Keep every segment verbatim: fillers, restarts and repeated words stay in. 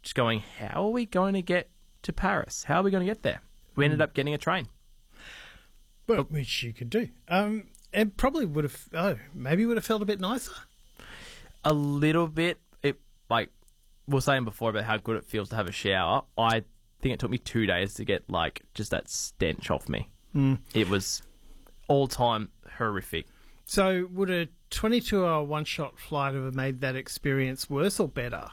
just going, how are we going to get to Paris? How are we going to get there? We ended up getting a train. But, which you could do. Um, it probably would have, oh, maybe would have felt a bit nicer. A little bit. It like we were saying before about how good it feels to have a shower. I think it took me two days to get like just that stench off me. Mm. It was all time horrific. So would a twenty-two hour one-shot flight have made that experience worse or better?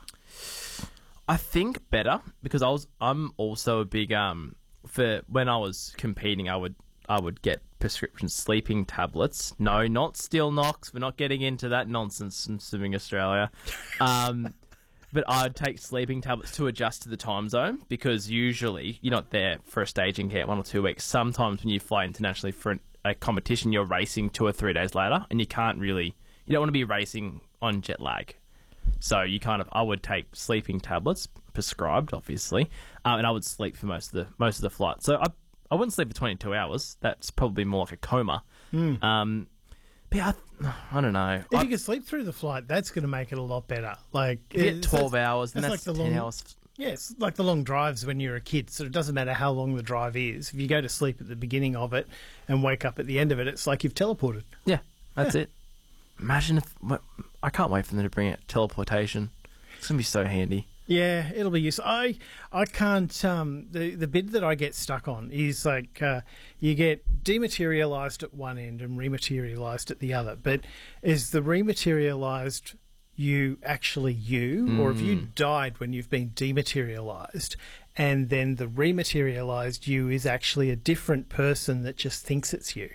I think better because I was. I'm also a big um for when I was competing. I would I would get prescription sleeping tablets. No, not Steel Knox. We're not getting into that nonsense in Swimming Australia. Um, but I'd take sleeping tablets to adjust to the time zone because usually you're not there for a staging camp one or two weeks. Sometimes when you fly internationally for an, a competition, you're racing two or three days later, and you can't really. You don't want to be racing on jet lag. So you kind of, I would take sleeping tablets, prescribed, obviously, um, and I would sleep for most of the most of the flight. So I I wouldn't sleep for twenty-two hours. That's probably more like a coma. Mm. Um, but yeah, I, I don't know. If I, you can sleep through the flight, that's going to make it a lot better. Like you get it's- twelve that's- hours, then that's that's, like the ten long- hours. Yeah, it's like the long drives when you're a kid. So it doesn't matter how long the drive is. If you go to sleep at the beginning of it and wake up at the end of it, it's like you've teleported. Yeah, that's it. Imagine if I can't wait for them to bring it teleportation. It's gonna be so handy. Yeah, it'll be useful. I I can't. Um, the the bit that I get stuck on is like uh, you get dematerialized at one end and rematerialized at the other. But is the rematerialized you actually you, mm. or have you died when you've been dematerialized, and then the rematerialized you is actually a different person that just thinks it's you?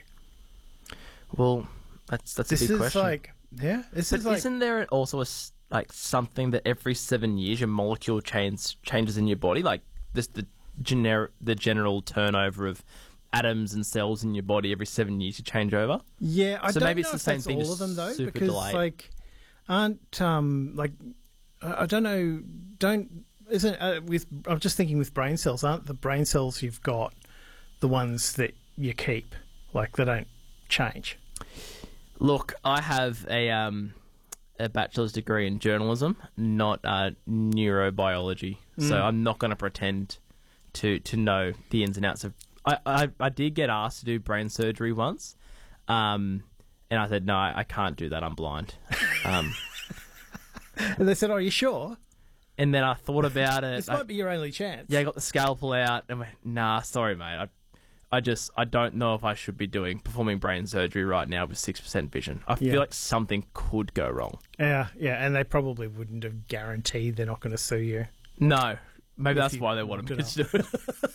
Well, that's that's this a big is question. Like, yeah, this but is like, isn't there also a s like something that every seven years your molecule change changes in your body, like this the gener the general turnover of atoms and cells in your body every seven years to change over? Yeah, I so don't maybe know it's the if same that's thing, all just of them though, super because delayed. like aren't um like I I don't know don't isn't uh, with I'm just thinking with brain cells, aren't the brain cells you've got the ones that you keep, like they don't change? Look, I have a um, a bachelor's degree in journalism, not uh, neurobiology, Mm. so I'm not going to pretend to to know the ins and outs of. I, I I did get asked to do brain surgery once, um, and I said no, I, I can't do that. I'm blind. Um, And they said, "Oh, are you sure? and then I thought about it. This I- might be your only chance." yeah, I got the scalpel out and went, nah, sorry, mate. I, I just, I don't know if I should be doing, performing brain surgery right now with six percent vision. I Yeah. feel like something could go wrong. Yeah, yeah, and they probably wouldn't have guaranteed they're not going to sue you. No, maybe If that's you why they wanted me good to do it.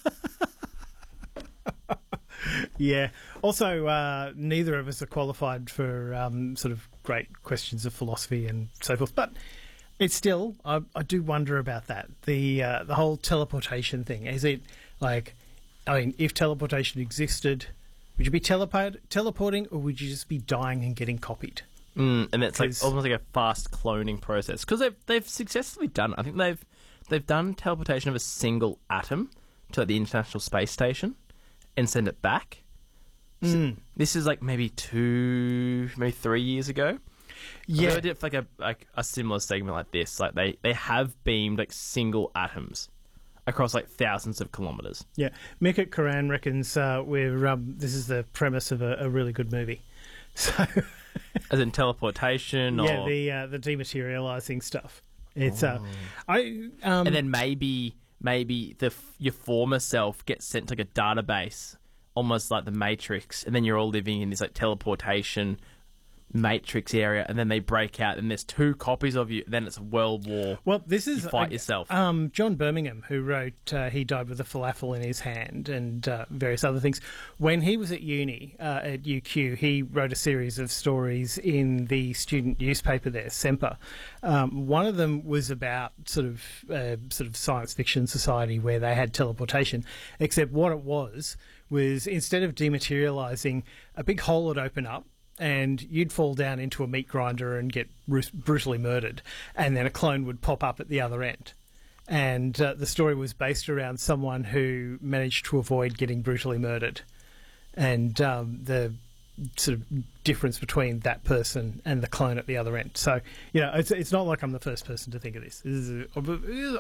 Yeah. Also, uh, neither of us are qualified for um, sort of great questions of philosophy and so forth, but it's still, I, I do wonder about that. The uh, the whole teleportation thing. Is it like, I mean, if teleportation existed, would you be teleport teleporting, or would you just be dying and getting copied? Mm, and it's like 'Cause- almost like a fast cloning process because they've they've successfully done. I think they've they've done teleportation of a single atom to like, the International Space Station and send it back. So Mm. this is like maybe two, maybe three years ago. Yeah. They did like a like a similar segment like this. Like they they have beamed like single atoms across like thousands of kilometers. Yeah, Mick at Koran reckons uh, we're um, this is the premise of a, a really good movie. So As in teleportation, or yeah, the uh, the dematerializing stuff. It's uh, I um, and then maybe maybe the f- your former self gets sent to like a database, almost like the Matrix, and then you're all living in this like teleportation Matrix area, and then they break out, and there's two copies of you. Then it's World War. well, this is You fight uh, yourself. Um, John Birmingham, who wrote uh, "He Died with a Falafel in His Hand" and uh, various other things. When he was at uni uh, at U Q, he wrote a series of stories in the student newspaper there, Semper. Um, one of them was about sort of uh, sort of science fiction society where they had teleportation, except what it was was instead of dematerializing, a big hole would open up, and you'd fall down into a meat grinder and get bru- brutally murdered, and then a clone would pop up at the other end. And uh, the story was based around someone who managed to avoid getting brutally murdered, and um, the sort of difference between that person and the clone at the other end. So, you know, it's, it's not like I'm the first person to think of this. This is a,